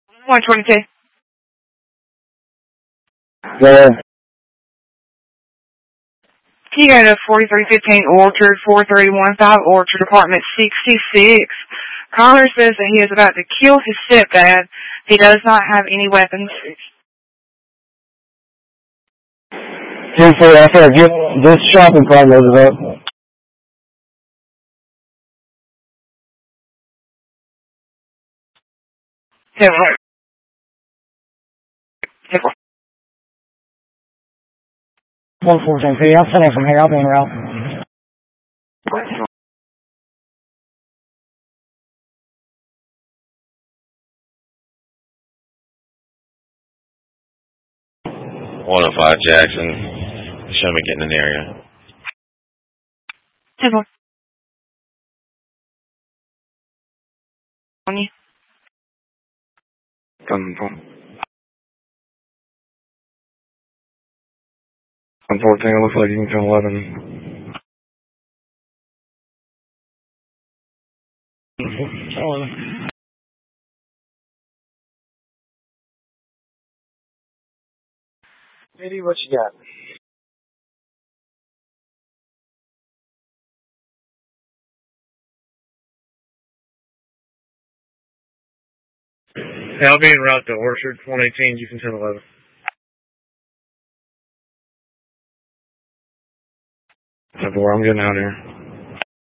122. Yeah. Can you go to 4315 Orchard, 4315 Orchard, apartment 66? Caller says that he is about to kill his stepdad. He does not have any weapons. 2-4, I said, get this shopping cart loaded up. Take one. 114, I'm sending from here. I'll be en route. .105 Jackson. Show me getting in the area. Take one. On you. Done. 114, it looks like you can come 11. Maybe what you got? Hey, I'll be en route to Orchard, 118, you can 1011. I'm getting out here.